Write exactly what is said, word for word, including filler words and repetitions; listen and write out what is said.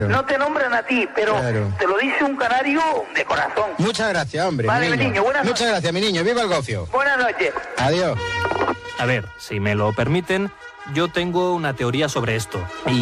No te nombran a ti, pero Claro. te lo dice un canario de corazón. Muchas gracias, hombre. Vale, mi mi niño, buenas Muchas noches. gracias, mi niño. Viva el gofio. Buenas noches. Adiós. A ver, si me lo permiten, yo tengo una teoría sobre esto. Y